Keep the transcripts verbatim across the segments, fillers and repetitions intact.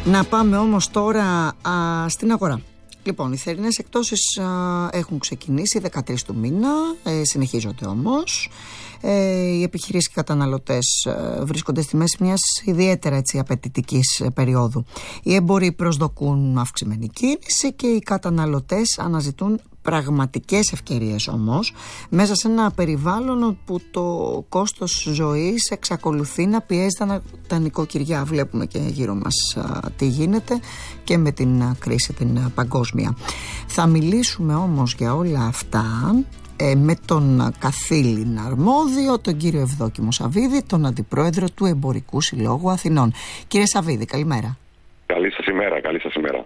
Να πάμε όμως τώρα α, στην αγορά. Λοιπόν, οι θερινές εκτόσεις α, έχουν ξεκινήσει δεκατρείς του μήνα, ε, συνεχίζονται όμως. Ε, οι επιχειρήσεις και οι καταναλωτές ε, βρίσκονται στη μέση μιας ιδιαίτερα έτσι, απαιτητικής ε, περίοδου. Οι έμποροι προσδοκούν αυξημένη κίνηση και οι καταναλωτές αναζητούν πραγματικές ευκαιρίες όμως, μέσα σε ένα περιβάλλον όπου το κόστος ζωής εξακολουθεί να πιέζει τα, τα νοικοκυριά. Βλέπουμε και γύρω μας α, τι γίνεται και με την α, κρίση την α, παγκόσμια. Θα μιλήσουμε όμως για όλα αυτά ε, με τον καθήλυνα αρμόδιο, τον κύριο Ευδόκιμο Σαββίδη, τον Αντιπρόεδρο του Εμπορικού Συλλόγου Αθηνών. Κύριε Σαββίδη, καλημέρα. Καλή σας ημέρα, καλή σας ημέρα.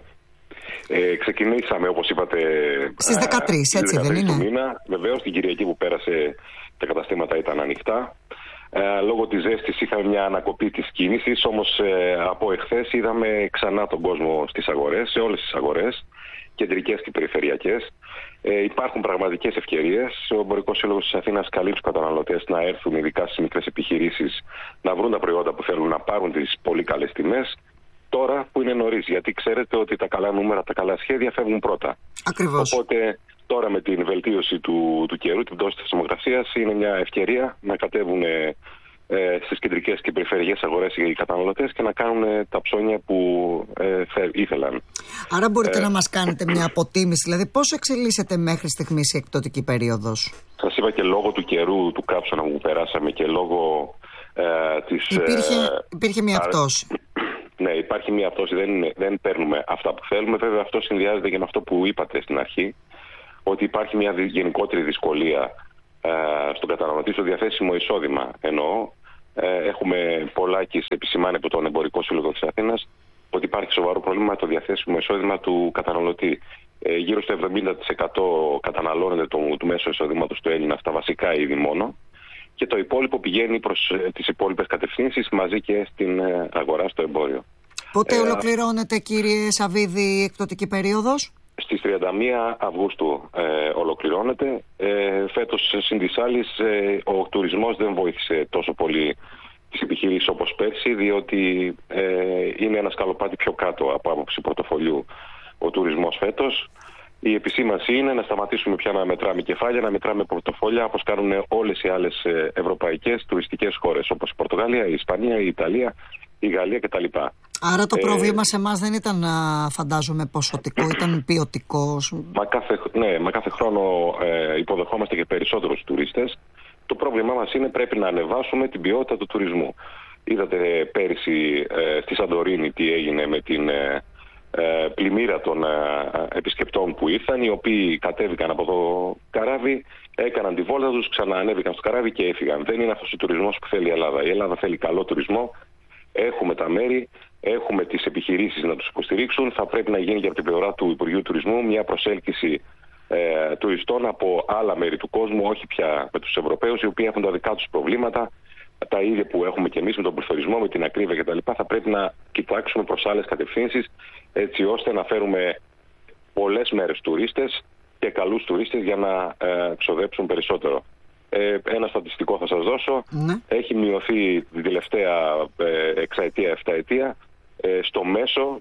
Ε, ξεκινήσαμε, όπως είπατε, στις δεκατρείς, έτσι δεν είναι? Μήνα. Βεβαίως, την Κυριακή που πέρασε τα καταστήματα ήταν ανοιχτά. Ε, λόγω της ζέστης είχαμε μια ανακοπή της κίνησης, όμως ε, από εχθές είδαμε ξανά τον κόσμο στις αγορές, σε όλες τις αγορές, κεντρικές και περιφερειακές. Ε, υπάρχουν πραγματικές ευκαιρίες. Ο Εμπορικός Σύλλογος της Αθήνας καλεί τους καταναλωτές να έρθουν, ειδικά στις μικρές επιχειρήσεις, να βρουν τα προϊόντα που θέλουν, να πάρουν τις πολύ καλές τιμές. Τώρα που είναι νωρίς, γιατί ξέρετε ότι τα καλά νούμερα, τα καλά σχέδια φεύγουν πρώτα. Ακριβώς. Οπότε τώρα με την βελτίωση του, του καιρού, την πτώση της θερμοκρασίας, είναι μια ευκαιρία να κατέβουν ε, στις κεντρικές και περιφερειακές αγορές οι καταναλωτές και να κάνουν ε, τα ψώνια που ε, θε, ήθελαν. Άρα μπορείτε ε, να μας κάνετε μια αποτίμηση, δηλαδή πώς εξελίσσεται μέχρι στιγμής η εκπτωτική περίοδος? Σας είπα, και λόγω του καιρού, του κάψωνα που περάσαμε και λόγω ε, της... Υπήρχε, ε, υπήρχε μια πτώση. Ναι, υπάρχει μια πτώση, δεν, δεν παίρνουμε αυτά που θέλουμε. Βέβαια, αυτό συνδυάζεται και με αυτό που είπατε στην αρχή, ότι υπάρχει μια γενικότερη δυσκολία ε, στον καταναλωτή στο διαθέσιμο εισόδημα. Εννοώ, ε, έχουμε πολλάκις επισημάνει από τον Εμπορικό Σύλλογο της Αθήνας ότι υπάρχει σοβαρό πρόβλημα το διαθέσιμο εισόδημα του καταναλωτή. Ε, γύρω στο εβδομήντα τοις εκατό καταναλώνεται το, του μέσου εισοδήματος του Έλληνα στα βασικά είδη μόνο. Και το υπόλοιπο πηγαίνει προς ε, τις υπόλοιπες κατευθύνσεις μαζί και στην ε, αγορά, στο εμπόριο. Πότε ε, ολοκληρώνεται, κύριε Σαββίδη, η εκπτωτική περίοδος? Στις τριάντα μία Αυγούστου ε, ολοκληρώνεται. Ε, φέτος, συν της άλλης, ε, ο τουρισμός δεν βοήθησε τόσο πολύ τις επιχειρήσεις όπως πέρσι, διότι ε, είναι ένα σκαλοπάτι πιο κάτω από άποψη πορτοφολιού ο τουρισμός φέτος. Η επισήμανση είναι να σταματήσουμε πια να μετράμε κεφάλια, να μετράμε πορτοφόλια, όπως κάνουν όλες οι άλλες ευρωπαϊκές τουριστικές χώρες, όπως η Πορτογαλία, η Ισπανία, η Ιταλία, η Γαλλία κτλ. Άρα το ε, πρόβλημα σε εμάς δεν ήταν, φαντάζομαι, ποσοτικό, ήταν ποιοτικό. Μα κάθε, ναι, μα κάθε χρόνο ε, υποδεχόμαστε και περισσότερους τουρίστες. Το πρόβλημά μας είναι πρέπει να ανεβάσουμε την ποιότητα του τουρισμού. Είδατε πέρυσι ε, στη Σαντορίνη τι έγινε με την... Ε, Ε, πλημμύρα των ε, επισκεπτών που ήρθαν, οι οποίοι κατέβηκαν από το καράβι, έκαναν τη βόλτα τους, ξαναανέβηκαν στο καράβι και έφυγαν. Δεν είναι αυτός ο τουρισμός που θέλει η Ελλάδα. Η Ελλάδα θέλει καλό τουρισμό. Έχουμε τα μέρη, έχουμε τις επιχειρήσεις να τους υποστηρίξουν. Θα πρέπει να γίνει και από την πλευρά του Υπουργείου Τουρισμού μια προσέλκυση ε, τουριστών από άλλα μέρη του κόσμου, όχι πια με τους Ευρωπαίους, οι οποίοι έχουν τα δικά τους προβλήματα. Τα ίδια που έχουμε και εμείς με τον πληθωρισμό, με την ακρίβεια κτλ. Θα πρέπει να κοιτάξουμε προς άλλες κατευθύνσεις, έτσι ώστε να φέρουμε πολλές μέρες τουρίστες και καλούς τουρίστες για να ε, ξοδέψουν περισσότερο. Ε, ένα στατιστικό θα σας δώσω. Ναι. Έχει μειωθεί την τελευταία ε, εξαετία, εφταετία ε, στο μέσο,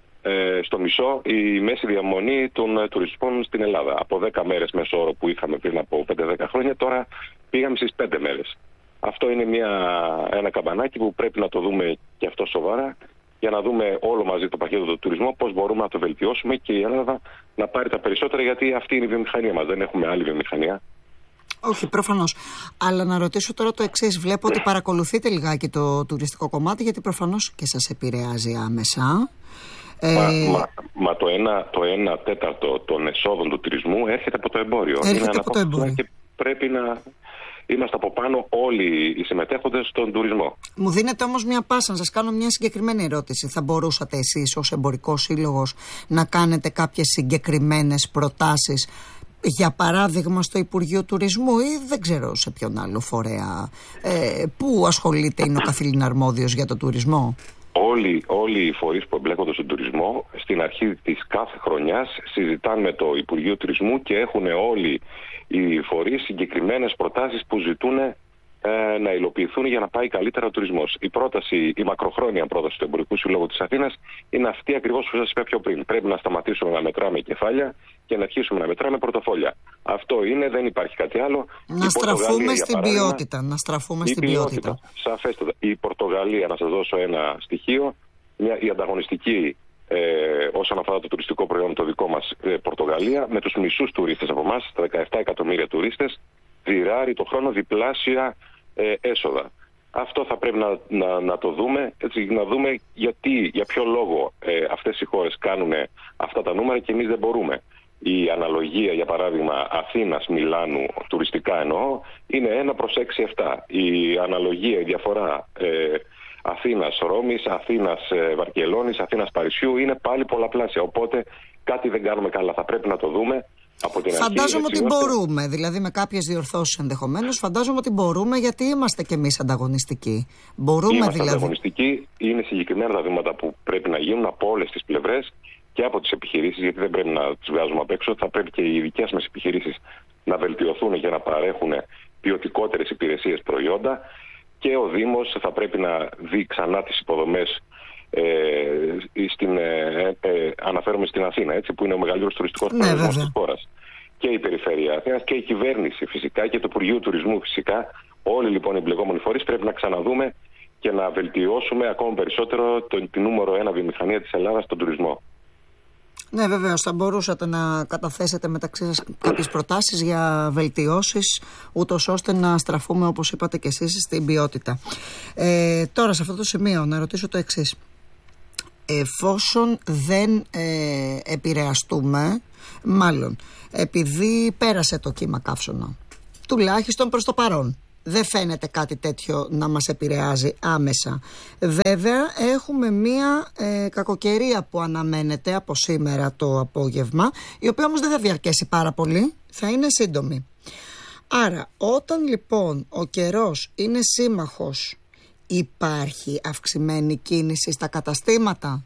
ε, στο μισό η μέση διαμονή των ε, τουριστών στην Ελλάδα. Από δέκα μέρες μέσο όρο που είχαμε πριν από πέντε δέκα χρόνια, τώρα πήγαμε στις πέντε μέρες. Αυτό είναι μια, ένα καμπανάκι που πρέπει να το δούμε και αυτό σοβαρά, για να δούμε όλο μαζί το πακέτο του τουρισμού, πώς μπορούμε να το βελτιώσουμε και η Ελλάδα να πάρει τα περισσότερα, γιατί αυτή είναι η βιομηχανία μας. Δεν έχουμε άλλη βιομηχανία. Όχι, προφανώς. Αλλά να ρωτήσω τώρα το εξής. Βλέπω ότι παρακολουθείτε λιγάκι το τουριστικό κομμάτι, γιατί προφανώς και σας επηρεάζει άμεσα. Μα, ε... μα, μα το, ένα, το ένα τέταρτο των εσόδων του τουρισμού έρχεται από το εμπόριο. Έρχεται είναι από το εμπόριο. Και πρέπει να... Είμαστε από πάνω όλοι οι συμμετέχοντες στον τουρισμό. Μου δίνετε όμως μια πάσα να σας κάνω μια συγκεκριμένη ερώτηση. Θα μπορούσατε εσείς ως Εμπορικός Σύλλογος να κάνετε κάποιες συγκεκριμένες προτάσεις, για παράδειγμα στο Υπουργείο Τουρισμού ή δεν ξέρω σε ποιον άλλο φορέα ε, που ασχολείται, είναι ο καθήλυνα αρμόδιος για το τουρισμό? Όλοι, όλοι οι φορείς που εμπλέκονται στον τουρισμό στην αρχή της κάθε χρονιάς συζητάνε με το Υπουργείο Τουρισμού και έχουν όλοι οι φορείς συγκεκριμένες προτάσεις που ζητούν ε, να υλοποιηθούν για να πάει καλύτερα ο τουρισμός. Η πρόταση, η μακροχρόνια πρόταση του Εμπορικού Συλλόγου της Αθήνας είναι αυτή ακριβώς που σας είπα πιο πριν. Πρέπει να σταματήσουμε να μετράμε κεφάλια και να αρχίσουμε να μετράμε πορτοφόλια. Αυτό είναι, δεν υπάρχει κάτι άλλο. Να στραφούμε στην ποιότητα. Να στραφούμε στην ποιότητα. ποιότητα. Σαφέστατα. Η Πορτογαλία, να σας δώσω ένα στοιχείο, μια, η ανταγωνιστική ε, όσον αφορά το τουριστικό προϊόν το δικό μας ε, Πορτογαλία, με τους μισούς τουρίστες από εμάς, τα δεκαεπτά εκατομμύρια τουρίστες, διράρει το χρόνο διπλάσια ε, έσοδα. Αυτό θα πρέπει να, να, να το δούμε, έτσι, να δούμε γιατί, για ποιο λόγο ε, αυτές οι χώρες κάνουν αυτά τα νούμερα και εμείς δεν μπορούμε. Η αναλογία, για παράδειγμα, Αθήνας-Μιλάνου, τουριστικά εννοώ, είναι ένα προς έξι επτά. Η αναλογία, η διαφορά ε, Αθήνας-Ρώμης, Αθήνας-Βαρκελόνης, Αθήνας-Παρισιού είναι πάλι πολλαπλάσια. Οπότε κάτι δεν κάνουμε καλά. Θα πρέπει να το δούμε. Από την φαντάζομαι αρχή, ότι μπορούμε, δηλαδή με κάποιες διορθώσεις ενδεχομένως, φαντάζομαι ότι μπορούμε γιατί είμαστε κι εμείς ανταγωνιστικοί. Μπορούμε είμαστε δηλαδή. ανταγωνιστικοί, είναι συγκεκριμένα τα βήματα που πρέπει να γίνουν από όλες τις πλευρές και από τις επιχειρήσεις, γιατί δεν πρέπει να τις βγάζουμε απ' έξω. Θα πρέπει και οι δικές μας επιχειρήσεις να βελτιωθούν για να παρέχουν ποιοτικότερες υπηρεσίες, προϊόντα, και ο Δήμος θα πρέπει να δει ξανά τις υποδομές. Ε, στην, ε, ε, αναφέρομαι στην Αθήνα, έτσι, που είναι ο μεγαλύτερος τουριστικός ναι, προορισμός της χώρας. Και η Περιφέρεια Αθήνας και η κυβέρνηση φυσικά και το Υπουργείο Τουρισμού φυσικά. Όλοι λοιπόν οι εμπλεκόμενοι φορείς πρέπει να ξαναδούμε και να βελτιώσουμε ακόμα περισσότερο το, την νούμερο ένα βιομηχανία της Ελλάδας, τον τουρισμό. Ναι, βεβαίως, θα μπορούσατε να καταθέσετε μεταξύ σας κάποιες προτάσεις για βελτιώσεις, ούτως ώστε να στραφούμε, όπως είπατε και εσείς, στην ποιότητα. Ε, τώρα, σε αυτό το σημείο, να ρωτήσω το εξής. Εφόσον δεν ε, επηρεαστούμε, μάλλον επειδή πέρασε το κύμα καύσωνα, τουλάχιστον προς το παρόν, δεν φαίνεται κάτι τέτοιο να μας επηρεάζει άμεσα. Βέβαια έχουμε μία ε, κακοκαιρία που αναμένεται από σήμερα το απόγευμα, η οποία όμως δεν θα διαρκέσει πάρα πολύ, θα είναι σύντομη. Άρα όταν λοιπόν ο καιρός είναι σύμμαχος, υπάρχει αυξημένη κίνηση στα καταστήματα?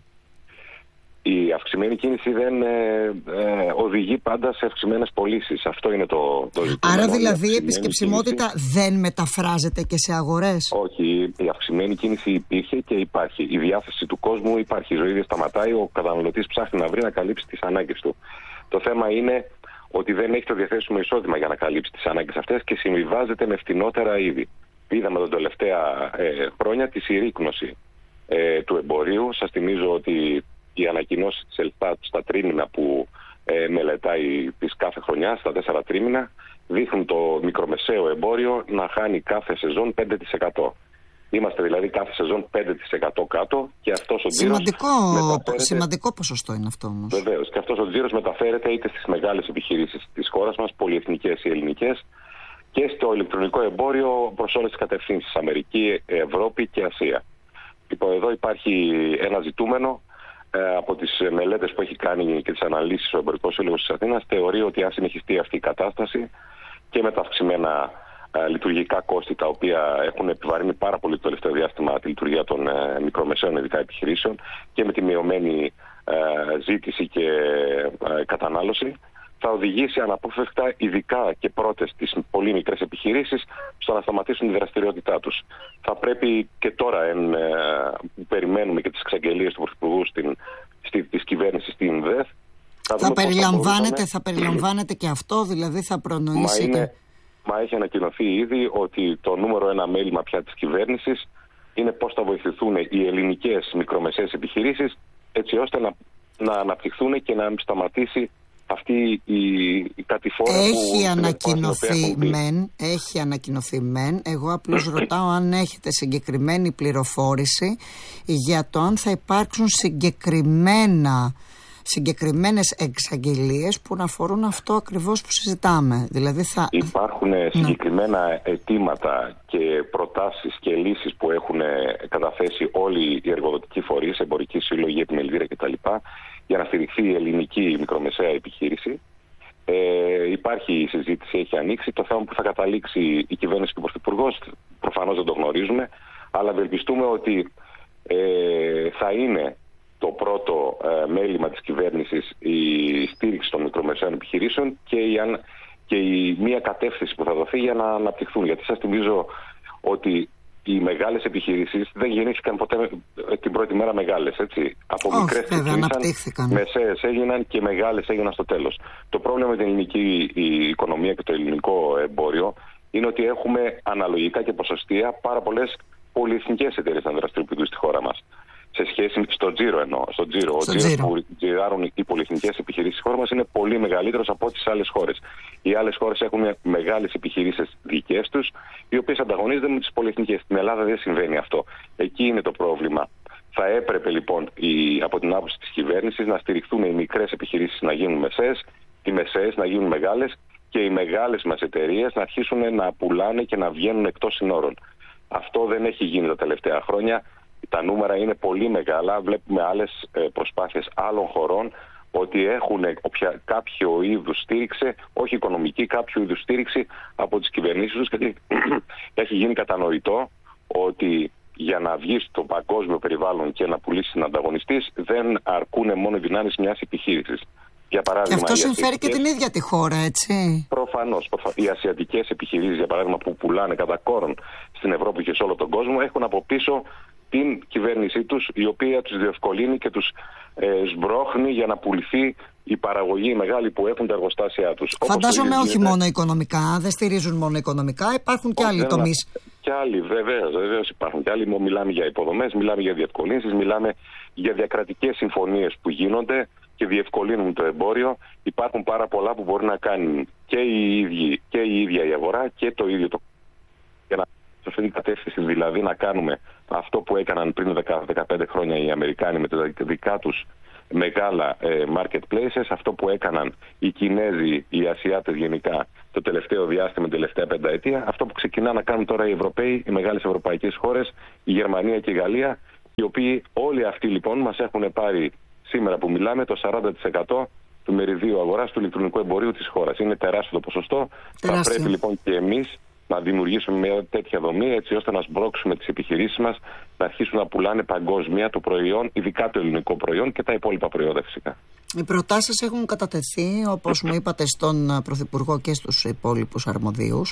Η αυξημένη κίνηση δεν ε, ε, οδηγεί πάντα σε αυξημένες πωλήσεις. Αυτό είναι το, το ζητούμενο. Άρα δηλαδή η επισκεψιμότητα κίνηση δεν μεταφράζεται και σε αγορές? Όχι, η αυξημένη κίνηση υπήρχε και υπάρχει. Η διάθεση του κόσμου υπάρχει. Η ζωή δεν σταματάει. Ο καταναλωτής ψάχνει να βρει να καλύψει τις ανάγκες του. Το θέμα είναι ότι δεν έχει το διαθέσιμο εισόδημα για να καλύψει τις ανάγκες αυτές και συμβιβάζεται με φτηνότερα είδη. Είδαμε τα τελευταία ε, χρόνια τη συρρίκνωση ε, του εμπορίου. Σας θυμίζω ότι οι ανακοινώσεις της Ελστάτ στα τρίμηνα που ε, μελετάει της κάθε χρονιάς, στα τέσσερα τρίμηνα, δείχνουν το μικρομεσαίο εμπόριο να χάνει κάθε σεζόν πέντε τοις εκατό. Είμαστε δηλαδή κάθε σεζόν πέντε τοις εκατό κάτω και αυτός ο τζίρος μεταφέρεται... Σημαντικό ποσοστό είναι αυτό όμως. Βεβαίως. Και αυτός ο τζίρος μεταφέρεται είτε στις μεγάλες επιχειρήσεις της χώρας μας, πολυεθνικές ή ελληνικές, και στο ηλεκτρονικό εμπόριο προς όλες τις κατευθύνσεις, Αμερική, Ευρώπη και Ασία. Λοιπόν, εδώ υπάρχει ένα ζητούμενο. Ε, από τις μελέτες που έχει κάνει και τις αναλύσεις ο Εμπορικός Σύλλογος της Αθήνας, θεωρεί ότι αν συνεχιστεί αυτή η κατάσταση και με τα αυξημένα ε, λειτουργικά κόστη, τα οποία έχουν επιβαρύνει πάρα πολύ το τελευταίο διάστημα τη λειτουργία των ε, μικρομεσαίων ειδικά επιχειρήσεων, και με τη μειωμένη ε, ζήτηση και ε, κατανάλωση, θα οδηγήσει αναπόφευκτα, ειδικά και πρώτες τις πολύ μικρές επιχειρήσεις, στο να σταματήσουν τη δραστηριότητά τους. Θα πρέπει και τώρα, εν, ε, περιμένουμε και τις εξαγγελίες του Πρωθυπουργού στη, της κυβέρνησης στην ΔΕΘ, θα, θα, περιλαμβάνεται, θα, θα περιλαμβάνεται και αυτό, δηλαδή θα προνοήσει. Μα, είναι, και... μα έχει ανακοινωθεί ήδη ότι το νούμερο ένα μέλημα πια της κυβέρνησης είναι πώς θα βοηθηθούν οι ελληνικές μικρομεσαίες επιχειρήσεις, έτσι ώστε να, να αναπτυχθούν και να σταματήσει αυτή η, η κατηφόρα έχει που ανακοινωθεί μεν, έχει ανακοινωθεί μεν. Εγώ απλώς ρωτάω αν έχετε συγκεκριμένη πληροφόρηση για το αν θα υπάρξουν συγκεκριμένα συγκεκριμένες εξαγγελίες που να αφορούν αυτό ακριβώς που συζητάμε. Δηλαδή θα... Υπάρχουν συγκεκριμένα ναι. αιτήματα και προτάσεις και λύσεις που έχουν καταθέσει όλοι οι εργοδοτικοί φορείς, εμπορικοί σύλλογοι, επιμελητήρια κτλ. Για να στηριχθεί η ελληνική μικρομεσαία επιχείρηση. Ε, υπάρχει η συζήτηση, έχει ανοίξει. Το θέμα που θα καταλήξει η κυβέρνηση και ο Πρωθυπουργός προφανώς δεν το γνωρίζουμε, αλλά ευελπιστούμε ότι ε, θα είναι το πρώτο ε, μέλημα της κυβέρνησης η στήριξη των μικρομεσαίων επιχειρήσεων και η, και η μία κατεύθυνση που θα δοθεί για να αναπτυχθούν. Γιατί σας θυμίζω ότι οι μεγάλες επιχειρήσεις δεν γεννήθηκαν ποτέ την πρώτη μέρα μεγάλες, έτσι. Από oh, μικρές ξεκίνησαν, μεσαίες έγιναν και μεγάλες έγιναν στο τέλος. Το πρόβλημα με την ελληνική η οικονομία και το ελληνικό εμπόριο είναι ότι έχουμε αναλογικά και ποσοστία πάρα πολλές πολυεθνικές εταιρείες να δραστηριοποιούνται στη χώρα μας. Σε σχέση στο τζίρο εννοώ. Στο τζίρο. Ο τζίρος που τζιράρουν οι πολυεθνικές επιχειρήσεις στη χώρα μας είναι πολύ μεγαλύτερος από τις άλλες χώρες. Οι άλλες χώρες έχουν μεγάλες επιχειρήσεις δικές τους, οι οποίες ανταγωνίζονται με τις πολυεθνικές. Στην Ελλάδα δεν συμβαίνει αυτό. Εκεί είναι το πρόβλημα. Θα έπρεπε λοιπόν η, από την άποψη της κυβέρνησης να στηριχθούν οι μικρές επιχειρήσεις να γίνουν μεσαίες, οι μεσαίες να γίνουν μεγάλες και οι μεγάλες μας εταιρείες να αρχίσουν να πουλάνε και να βγαίνουν εκτός συνόρων. Αυτό δεν έχει γίνει τα τελευταία χρόνια. Τα νούμερα είναι πολύ μεγάλα. Βλέπουμε άλλες προσπάθειες άλλων χωρών ότι έχουν όποια, κάποιο είδους στήριξη, όχι οικονομική, κάποιο είδους στήριξη από τις κυβερνήσεις τους, γιατί έχει γίνει κατανοητό ότι για να βγει στο παγκόσμιο περιβάλλον και να πουλήσει την ανταγωνιστής δεν αρκούν μόνο οι δυνάμεις μιας επιχείρησης. Για παράδειγμα, και αυτό συμφέρει και την ίδια τη χώρα, έτσι. Προφανώς. Οι ασιατικές επιχειρήσεις, για παράδειγμα, που πουλάνε κατά κόρον στην Ευρώπη και σε όλο τον κόσμο, έχουν από πίσω την κυβέρνησή τους, η οποία τους διευκολύνει και τους ε, σμπρώχνει για να πουληθεί η παραγωγή μεγάλη που έχουν τα εργοστάσια τους. Φαντάζομαι όχι γίνεται... μόνο οικονομικά, δεν στηρίζουν μόνο οικονομικά, υπάρχουν και άλλοι τομείς. Και άλλοι, βεβαίως, βεβαίως υπάρχουν και άλλοι. Μιλάμε για υποδομές, μιλάμε για διευκολύνσεις, μιλάμε για διακρατικές συμφωνίες που γίνονται και διευκολύνουν το εμπόριο. Υπάρχουν πάρα πολλά που μπορεί να κάνουν και η ίδια, και η ίδια η αγορά και το ίδιο το. Για να σε αυτή την κατεύθυνση, δηλαδή να κάνουμε αυτό που έκαναν πριν δέκα με δεκαπέντε χρόνια οι Αμερικάνοι με τα δικά τους μεγάλα ε, marketplaces, αυτό που έκαναν οι Κινέζοι, οι Ασιάτες γενικά το τελευταίο διάστημα, την τελευταία πενταετία, αυτό που ξεκινά να κάνουν τώρα οι Ευρωπαίοι, οι μεγάλες ευρωπαϊκές χώρες, η Γερμανία και η Γαλλία, οι οποίοι όλοι αυτοί λοιπόν μας έχουν πάρει σήμερα που μιλάμε το σαράντα τοις εκατό του μεριδίου αγοράς του ηλεκτρονικού εμπορίου της χώρας. Είναι τεράστιο το ποσοστό. Τεράστιο. Θα πρέπει λοιπόν και εμείς να δημιουργήσουμε μια τέτοια δομή έτσι ώστε να σμπρώξουμε τις επιχειρήσεις μας να αρχίσουν να πουλάνε παγκόσμια το προϊόν, ειδικά το ελληνικό προϊόν και τα υπόλοιπα προϊόντα φυσικά. Οι προτάσεις έχουν κατατεθεί, όπως μου είπατε, στον Πρωθυπουργό και στους υπόλοιπους αρμοδίους.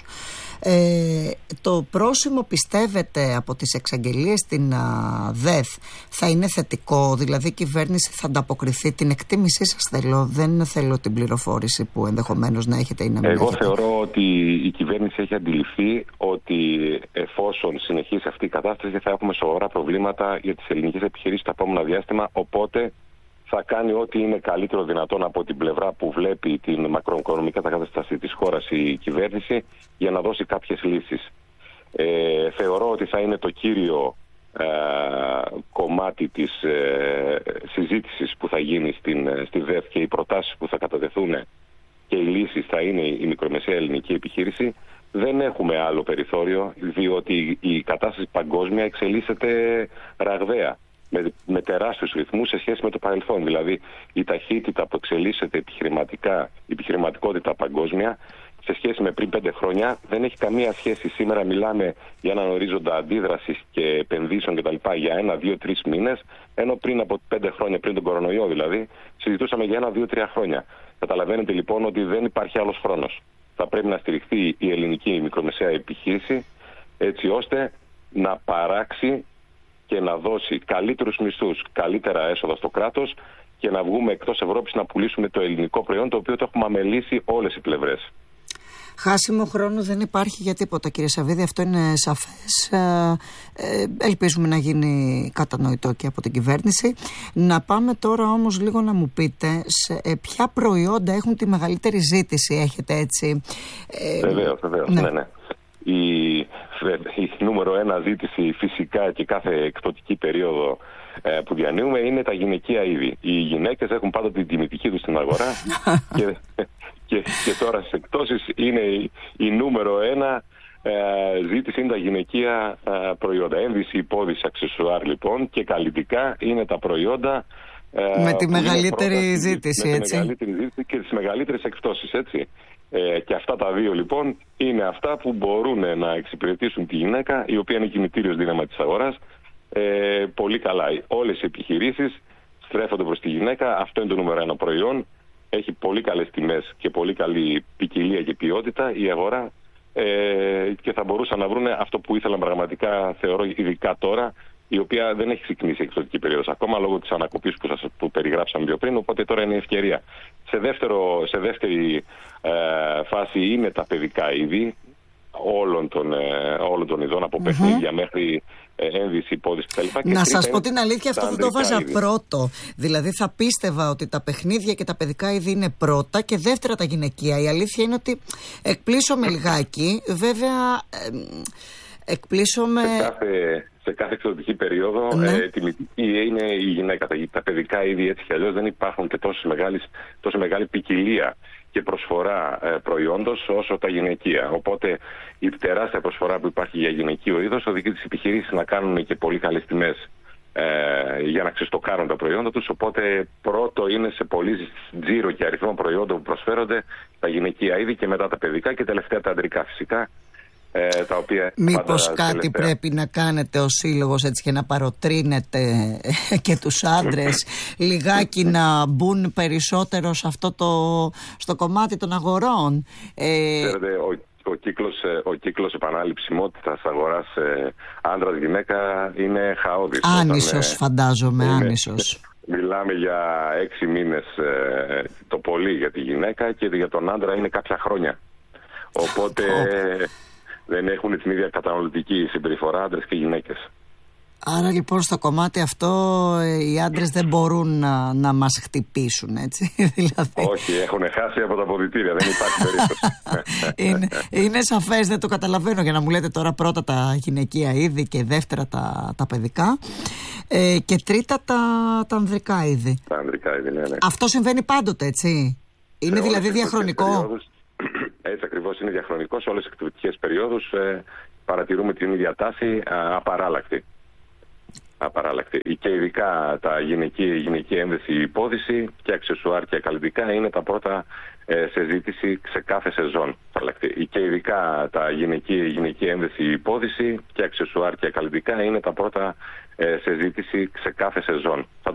Ε, το πρόσημο, πιστεύετε, από τις εξαγγελίες στην ΔΕΘ θα είναι θετικό? Δηλαδή η κυβέρνηση θα ανταποκριθεί? Την εκτίμησή σας θέλω, δεν θέλω την πληροφόρηση που ενδεχομένως να έχετε ή να μην Εγώ έχετε. θεωρώ ότι η κυβέρνηση έχει αντιληφθεί ότι εφόσον συνεχίσει αυτή η κατάσταση θα έχουμε σοβαρά προβλήματα για τις ελληνικές επιχειρήσεις το επόμενο διάστημα, οπότε θα κάνει ό,τι είναι καλύτερο δυνατόν από την πλευρά που βλέπει την μακροοικονομική κατάσταση της χώρας η κυβέρνηση για να δώσει κάποιες λύσεις. Ε, θεωρώ ότι θα είναι το κύριο ε, κομμάτι της ε, συζήτησης που θα γίνει στην, στη ΔΕΘ και οι προτάσεις που θα κατατεθούν και οι λύσεις θα είναι η μικρομεσαία ελληνική επιχείρηση. Δεν έχουμε άλλο περιθώριο, διότι η κατάσταση παγκόσμια εξελίσσεται ραγδαία. Με, με τεράστιους ρυθμούς σε σχέση με το παρελθόν. Δηλαδή η ταχύτητα που εξελίσσεται επιχειρηματικά, η επιχειρηματικότητα παγκόσμια σε σχέση με πριν πέντε χρόνια δεν έχει καμία σχέση. Σήμερα μιλάμε για έναν ορίζοντα αντίδρασης και επενδύσεων κτλ. Για ένα, δύο, τρεις μήνες, ενώ πριν από πέντε χρόνια, πριν τον κορονοϊό δηλαδή, συζητούσαμε για ένα, δύο, τρία χρόνια. Καταλαβαίνετε λοιπόν ότι δεν υπάρχει άλλος χρόνος. Θα πρέπει να στηριχθεί η ελληνική μικρομεσαία επιχείρηση έτσι ώστε να παράξει και να δώσει καλύτερους μισθούς, καλύτερα έσοδα στο κράτος και να βγούμε εκτός Ευρώπης να πουλήσουμε το ελληνικό προϊόν, το οποίο το έχουμε αμελήσει όλες οι πλευρές. Χάσιμο χρόνο δεν υπάρχει για τίποτα, κύριε Σαββίδη, αυτό είναι σαφές. Ε, ελπίζουμε να γίνει κατανοητό και από την κυβέρνηση. Να πάμε τώρα όμως λίγο να μου πείτε σε ποια προϊόντα έχουν τη μεγαλύτερη ζήτηση, έχετε έτσι? Ε, βεβαίως, βεβαίως, ναι, ναι. ναι. Η, η νούμερο ένα ζήτηση φυσικά και κάθε εκπτωτική περίοδο ε, που διανύουμε είναι τα γυναικεία είδη. Οι γυναίκες έχουν πάντοτε την τιμητική τους στην αγορά και, και, και τώρα στις εκπτώσεις είναι η, η νούμερο ένα ε, ζήτηση είναι τα γυναικεία ε, προϊόντα. Ένδυση, υπόδυση, αξεσουάρ λοιπόν και καλλιτικά είναι τα προϊόντα ε, με τη μεγαλύτερη ζήτηση, με έτσι. τη μεγαλύτερη ζήτηση και τις μεγαλύτερες εκπτώσεις, έτσι. Ε, και αυτά τα δύο λοιπόν είναι αυτά που μπορούν να εξυπηρετήσουν τη γυναίκα, η οποία είναι κινητήριος δύναμα της αγοράς, ε, πολύ καλά. Όλες οι επιχειρήσεις στρέφονται προς τη γυναίκα, αυτό είναι το νούμερο ένα προϊόν, έχει πολύ καλές τιμές και πολύ καλή ποικιλία και ποιότητα η αγορά ε, και θα μπορούσαν να βρουν αυτό που ήθελαν πραγματικά, θεωρώ, ειδικά τώρα, η οποία δεν έχει ξεκινήσει η εξωτική περίοδος ακόμα λόγω της ανακοπής που, σας, που περιγράψαμε πιο πριν, οπότε τώρα είναι η ευκαιρία. Σε, δεύτερο, σε δεύτερη ε, φάση είναι τα παιδικά είδη όλων των, ε, όλων των ειδών, από mm-hmm. παιχνίδια μέχρι ε, ένδυση, υπόδειση κτλ. Να σας πω την αλήθεια, αυτό θα το βάζα είδη. πρώτο. Δηλαδή θα πίστευα ότι τα παιχνίδια και τα παιδικά είδη είναι πρώτα και δεύτερα τα γυναικεία. Η αλήθεια είναι ότι εκπλήσωμαι λιγάκι. Βέβαια, ε, εκπλήσωμαι... Σε κάθε... Σε κάθε εξωτική περίοδο ναι. ε, τιμητική είναι η γυναίκα. Τα, τα παιδικά είδη έτσι κι αλλιώς δεν υπάρχουν και τόσο μεγάλη, τόσο μεγάλη ποικιλία και προσφορά ε, προϊόντος όσο τα γυναικεία. Οπότε η τεράστια προσφορά που υπάρχει για γυναικείο είδος οδηγεί τις επιχειρήσεις να κάνουν και πολύ καλές τιμές ε, για να ξεστοκάρουν τα προϊόντα τους. Οπότε πρώτο είναι σε πωλήσεις τζίρο και αριθμό προϊόντων που προσφέρονται τα γυναικεία είδη και μετά τα παιδικά και τελευταία τα αντρικά φυσικά. Τα οποία μήπως κάτι τελευταία. πρέπει να κάνετε ως σύλλογος έτσι και να παροτρύνετε και τους άντρες λιγάκι να μπουν περισσότερο σε αυτό το, στο κομμάτι των αγορών. Ε... Ξέρετε, ο, ο, κύκλος, ο κύκλος επανάληψιμότητας αγοράς ε, άντρας-γυναίκα είναι χαόδης. Άνισος όταν, φαντάζομαι, είναι, άνισος. Μιλάμε για έξι μήνες ε, το πολύ για τη γυναίκα και για τον άντρα είναι κάποια χρόνια. Οπότε... Oh. Δεν έχουν την ίδια καταναλωτική συμπεριφορά άντρες και γυναίκες. Άρα λοιπόν στο κομμάτι αυτό οι άντρες δεν μπορούν να, να μας χτυπήσουν, έτσι. Δηλαδή... Όχι, έχουν χάσει από τα αποδυτήρια, δεν υπάρχει περίπτωση. είναι, είναι σαφές, δεν το καταλαβαίνω για να μου λέτε τώρα πρώτα τα γυναικεία είδη και δεύτερα τα, τα παιδικά ε, και τρίτα τα, τα ανδρικά είδη. Τα ανδρικά είδη, ναι, ναι. Αυτό συμβαίνει πάντοτε, έτσι. Είναι σε δηλαδή διαχρονικό. Έτσι ακριβώς είναι διαχρονικό. Σε όλες τις εκπαιδευτικές περιόδους ε, παρατηρούμε την ίδια τάση α, απαράλλακτη. απαράλλακτη. Και ειδικά τα γυναική, γυναική ένδεση, υπόδηση και αξεσουάρ και καλλιτικά είναι τα πρώτα ε, σε ζήτηση σε κάθε σεζόν. Και ειδικά τα γυναική, γυναική ένδεση, υπόδηση και αξεσουάρ και καλλιτικά είναι τα πρώτα ε, σε ζήτηση σε κάθε σεζόν.